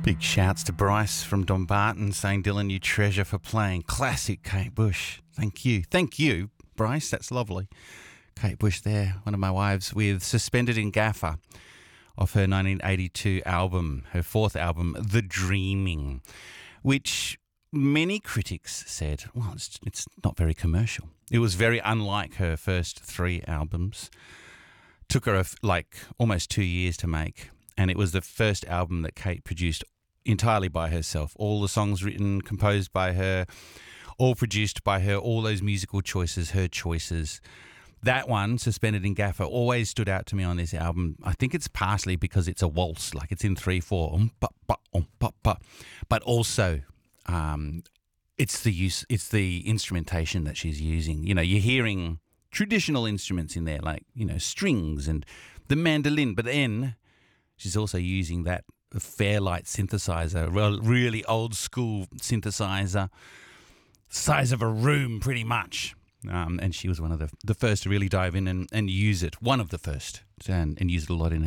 Big shouts to Bryce from Dumbarton saying, Dylan, you treasure for playing. Classic Kate Bush. Thank you. Thank you, Bryce. That's lovely. Kate Bush there, one of my wives, with Suspended in Gaffer off her 1982 album, her fourth album, The Dreaming, which many critics said, well, it's not very commercial. It was very unlike her first three albums. Took her almost 2 years to make, and it was the first album that Kate produced entirely by herself. All the songs written, composed by her, all produced by her, all those musical choices, her choices. That one, Suspended in Gaffer, always stood out to me on this album. I think it's partially because it's a waltz, like it's in 3/4, but also it's the instrumentation that she's using. You know, you're hearing traditional instruments in there, like, you know, strings and the mandolin, but then she's also using that Fairlight synthesizer, really old school synthesizer, size of a room pretty much. And she was one of the first to really dive in and use it, one of the first, and use it a lot in